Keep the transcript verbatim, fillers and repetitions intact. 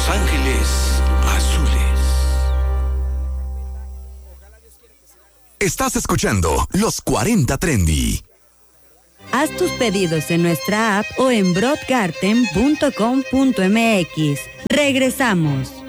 Ángeles Azules. Estás escuchando Los cuarenta Trendy. Haz tus pedidos en nuestra app o en broadgarden punto com punto m x. Regresamos.